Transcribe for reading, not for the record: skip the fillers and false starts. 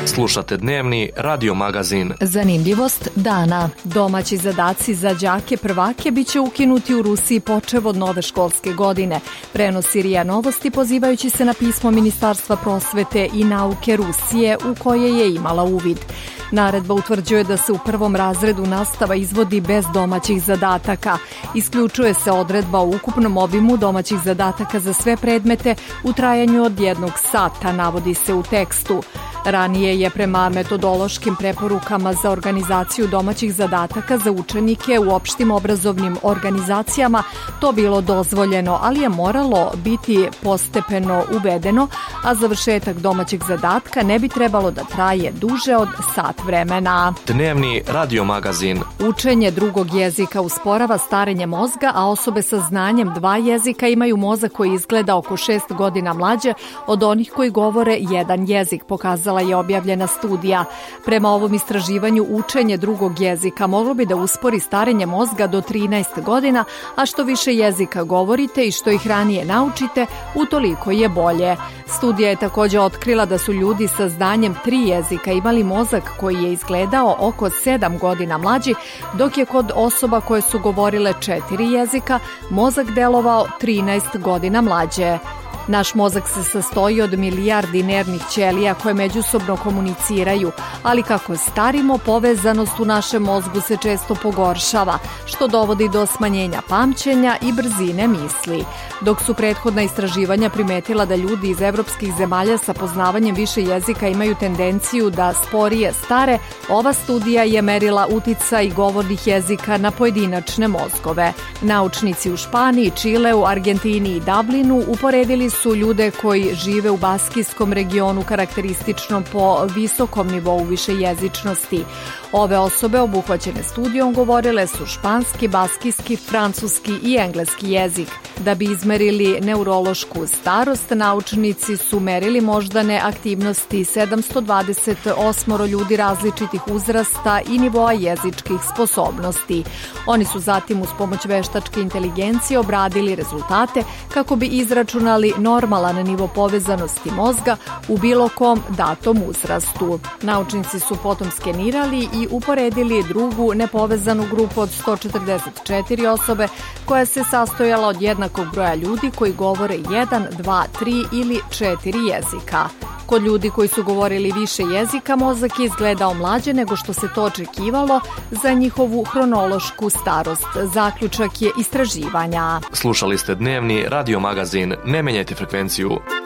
Slušate dnevni radio magazin. Zanimljivost dana. Domaći zadaci za đake prvake biće ukinuti u Rusiji počev od nove školske godine. Prenosi RIA Novosti pozivajući se na pismo Ministarstva prosvete i nauke Rusije u koje je imala uvid. Naredba utvrđuje da se u prvom razredu nastava izvodi bez domaćih zadataka. Isključuje se odredba o ukupnom obimu domaćih zadataka za sve predmete u trajanju od 1 sata, navodi se u tekstu. Ranije je prema metodološkim preporukama za organizaciju domaćih zadataka za učenike u opštim obrazovnim organizacijama to bilo dozvoljeno, ali je moralo biti postepeno uvedeno, a završetak domaćeg zadatka ne bi trebalo da traje duže od sat vremena. Dnevni radio magazin. Učenje drugog jezika usporava starenje mozga, a osobe sa znanjem 2 jezika imaju mozak koji izgleda oko 6 godina mlađe od onih koji govore jedan jezik, pokazala je objavljena studija. Prema ovom istraživanju, učenje drugog jezika moglo bi da uspori starenje mozga do 13 godina, a što više jezika govorite i što ih ranije naučite, utoliko je bolje. Studija je također otkrila da su ljudi sa znanjem 3 jezika imali mozak koji je izgledao oko 7 godina mlađi, dok je kod osoba koje su govorile 4 jezika mozak delovao 13 godina mlađe. Naš mozak se sastoji od milijardi nervnih ćelija koje međusobno komuniciraju, ali kako starimo, povezanost u našem mozgu se često pogoršava, što dovodi do smanjenja pamćenja i brzine misli. Dok su prethodna istraživanja primetila da ljudi iz evropskih zemalja sa poznavanjem više jezika imaju tendenciju da sporije stare, ova studija je merila uticaj govornih jezika na pojedinačne mozgove. Naučnici u Španiji, Čileu, Argentini i Dublinu uporedili su ljude koji žive u baskijskom regionu karakteristično po visokom nivou višejezičnosti. Ove osobe obuhvaćene studijom govorile su španski, baskijski, francuski i engleski jezik. Da bi izmerili neurološku starost, naučnici su merili moždane aktivnosti 728 ljudi različitih uzrasta i nivoa jezičkih sposobnosti. Oni su zatim uz pomoć veštačke inteligencije obradili rezultate kako bi izračunali normalan nivo povezanosti mozga u bilo kom datom uzrastu. Naučnici su potom skenirali i uporedili drugu nepovezanu grupu od 144 osobe koja se sastojala od jednakog broja ljudi koji govore 1, 2, 3 ili 4 jezika. Kod ljudi koji su govorili više jezika, mozak je izgledao mlađe nego što se to očekivalo za njihovu hronološku starost. Zaključak je istraživanja. Slušali ste dnevni radio magazin. Ne menjajte frekvenciju.